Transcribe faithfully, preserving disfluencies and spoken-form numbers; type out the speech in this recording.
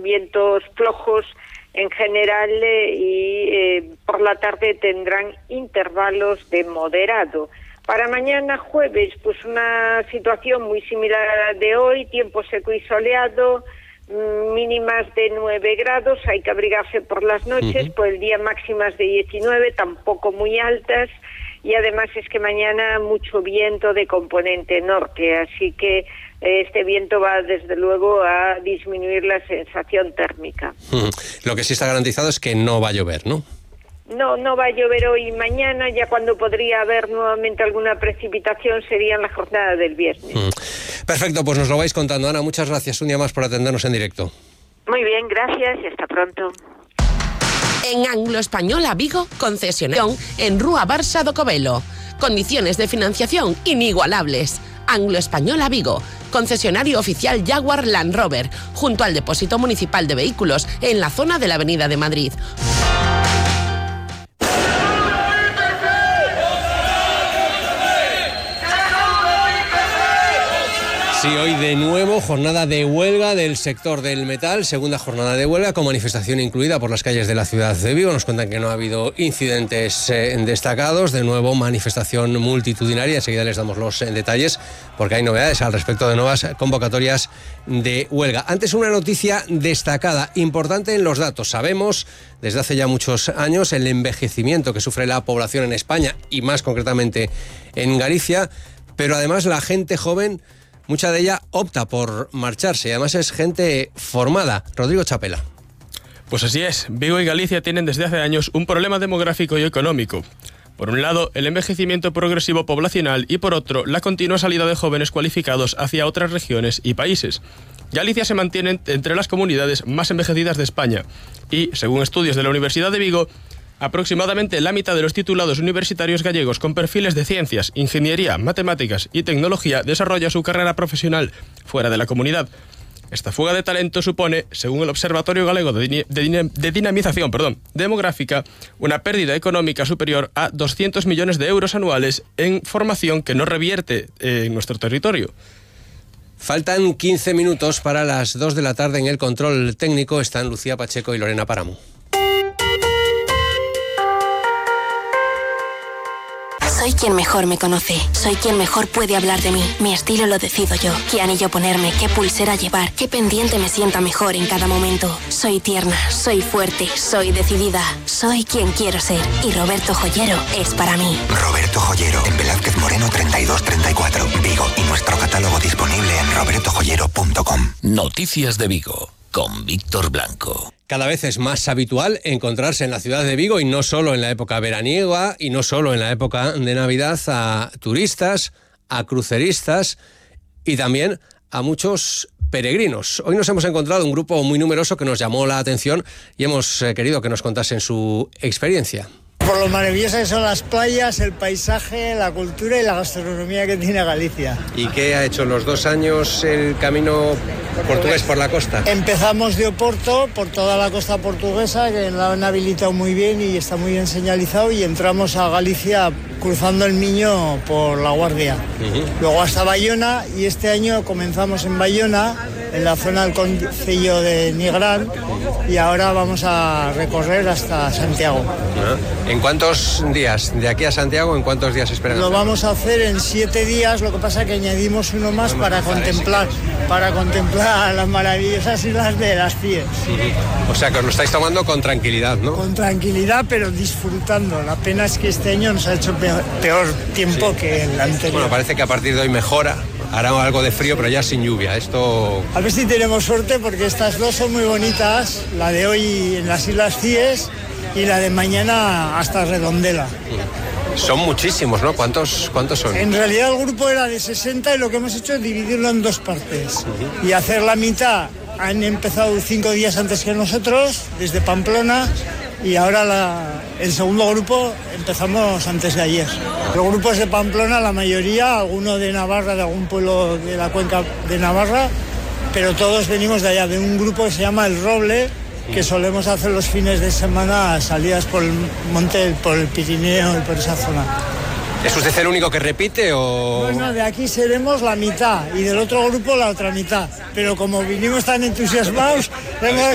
vientos flojos en general eh, y eh, por la tarde tendrán intervalos de moderado. Para mañana jueves, pues una situación muy similar a la de hoy, tiempo seco y soleado, mínimas de nueve grados, hay que abrigarse por las noches, uh-huh. Por el día máximas de diecinueve, tampoco muy altas, y además es que mañana mucho viento de componente norte, así que este viento va desde luego a disminuir la sensación térmica. Uh-huh. Lo que sí está garantizado es que no va a llover, ¿no? No, no va a llover hoy y mañana, ya cuando podría haber nuevamente alguna precipitación sería en la jornada del viernes. Mm. Perfecto, pues nos lo vais contando. Ana, muchas gracias un día más por atendernos en directo. Muy bien, gracias y hasta pronto. En Anglo Española Vigo, concesión en Rúa Barça do Covelo. Condiciones de financiación inigualables. Anglo Española Vigo, concesionario oficial Jaguar Land Rover, junto al Depósito Municipal de Vehículos, en la zona de la Avenida de Madrid. Sí, hoy de nuevo jornada de huelga del sector del metal, segunda jornada de huelga con manifestación incluida por las calles de la ciudad de Vigo. Nos cuentan que no ha habido incidentes eh, destacados, de nuevo manifestación multitudinaria, enseguida les damos los eh, detalles porque hay novedades al respecto de nuevas convocatorias de huelga. Antes una noticia destacada, importante en los datos. Sabemos desde hace ya muchos años el envejecimiento que sufre la población en España y más concretamente en Galicia, pero además la gente joven, mucha de ella opta por marcharse y además es gente formada. Rodrigo Chapela. Pues así es, Vigo y Galicia tienen desde hace años un problema demográfico y económico. Por un lado, el envejecimiento progresivo poblacional y por otro, la continua salida de jóvenes cualificados hacia otras regiones y países. Galicia se mantiene entre las comunidades más envejecidas de España y, según estudios de la Universidad de Vigo, aproximadamente la mitad de los titulados universitarios gallegos con perfiles de ciencias, ingeniería, matemáticas y tecnología desarrolla su carrera profesional fuera de la comunidad. Esta fuga de talento supone, según el Observatorio Galego de, Din- de, Din- de Dinamización perdón, Demográfica, una pérdida económica superior a doscientos millones de euros anuales en formación que no revierte eh, en nuestro territorio. Faltan quince minutos para las dos de la tarde. En el control técnico están Lucía Pacheco y Lorena Páramo. Soy quien mejor me conoce, soy quien mejor puede hablar de mí. Mi estilo lo decido yo. Qué anillo ponerme, qué pulsera llevar, qué pendiente me sienta mejor en cada momento. Soy tierna, soy fuerte, soy decidida. Soy quien quiero ser y Roberto Joyero es para mí. Roberto Joyero, en Velázquez Moreno treinta y dos treinta y cuatro, Vigo, y nuestro catálogo disponible en roberto joyero punto com. Noticias de Vigo, con Víctor Blanco. Cada vez es más habitual encontrarse en la ciudad de Vigo, y no solo en la época veraniega y no solo en la época de Navidad, a turistas, a cruceristas y también a muchos peregrinos. Hoy nos hemos encontrado un grupo muy numeroso que nos llamó la atención y hemos eh, querido que nos contasen su experiencia. Por lo maravillosas que son las playas, el paisaje, la cultura y la gastronomía que tiene Galicia. ¿Y qué ha hecho los dos años el camino portugués por la costa? Empezamos de Oporto, por toda la costa portuguesa, que la han habilitado muy bien y está muy bien señalizado, y entramos a Galicia cruzando el Miño por La Guardia. Uh-huh. Luego hasta Bayona, y este año comenzamos en Bayona, en la zona del concello de Nigrán, y ahora vamos a recorrer hasta Santiago. Uh-huh. ¿En cuántos días? De aquí a Santiago, ¿en cuántos días esperan? Lo vamos a hacer en siete días, lo que pasa es que añadimos uno más para contemplar, para contemplar las maravillosas islas de las Cíes. Uh-huh. O sea, que os lo estáis tomando con tranquilidad, ¿no? Con tranquilidad, pero disfrutando. La pena es que este año nos ha hecho peor, peor tiempo sí. que el anterior. Bueno, parece que a partir de hoy mejora. Hará algo de frío, pero ya sin lluvia. Esto... A ver si tenemos suerte, porque estas dos son muy bonitas. La de hoy en las Islas Cíes y la de mañana hasta Redondela. Son muchísimos, ¿no? ¿Cuántos, cuántos son? En realidad el grupo era de sesenta y lo que hemos hecho es dividirlo en dos partes. Uh-huh. Y hacer la mitad. Han empezado cinco días antes que nosotros, desde Pamplona, y ahora la, el segundo grupo empezamos antes de ayer. Los grupos de Pamplona, la mayoría, alguno de Navarra, de algún pueblo de la cuenca de Navarra, pero todos venimos de allá, de un grupo que se llama El Roble, que solemos hacer los fines de semana salidas por el monte, por el Pirineo y por esa zona. ¿Es usted el único que repite o...? Bueno, de aquí seremos la mitad y del otro grupo la otra mitad. Pero como vinimos tan entusiasmados, hemos